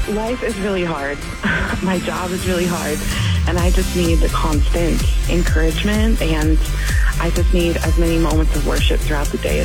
Life is really hard. My job is really hard. And I just need the constant encouragement, and I just need as many moments of worship throughout the day